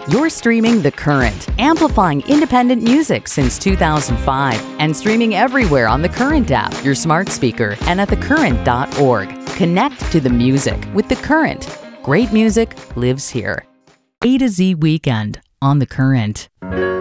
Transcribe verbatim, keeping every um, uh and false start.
You're streaming The Current, amplifying independent music since two thousand five and streaming everywhere on The Current app, your smart speaker, and at the current dot org. Connect to the music with The Current. Great music lives here. A to Z Weekend on The Current.